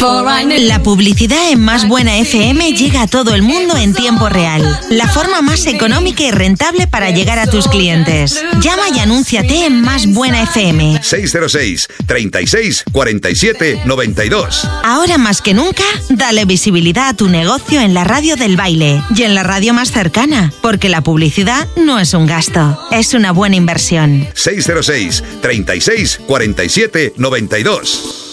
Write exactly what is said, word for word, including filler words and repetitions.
La publicidad en Más Buena F M llega a todo el mundo en tiempo real. La forma más económica y rentable para llegar a tus clientes. Llama y anúnciate en Más Buena F M. seis cero seis, treinta y seis, cuarenta y siete, noventa y dos. Ahora más que nunca, dale visibilidad a tu negocio en la radio del baile y en la radio más cercana, porque la publicidad no es un gasto, es una buena inversión. seis cero seis, treinta y seis, cuarenta y siete, noventa y dos.